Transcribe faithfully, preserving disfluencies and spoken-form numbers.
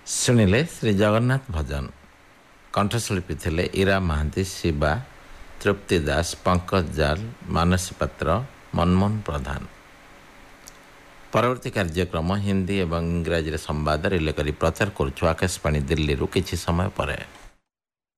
ଶୁଣିଲେ ଶ୍ରୀ ଜଗନ୍ନାଥ ଭଜନ। କଣ୍ଠଶିଳ୍ପୀ ଥିଲେ ଇରା ମହାନ୍ତି, ଶିବା, ତୃପ୍ତି ଦାସ, ପଙ୍କଜ ଜାଲ, ମାନସୀ ପାତ୍ର, ମନମୋହନ ପ୍ରଧାନ। ପରବର୍ତ୍ତୀ କାର୍ଯ୍ୟକ୍ରମ ହିନ୍ଦୀ ଏବଂ ଇଂରାଜୀରେ ସମ୍ବାଦ ରିଲେ କରି ପ୍ରଚାର କରୁଛୁ ଆକାଶବାଣୀ ଦିଲ୍ଲୀରୁ କିଛି ସମୟ ପରେ।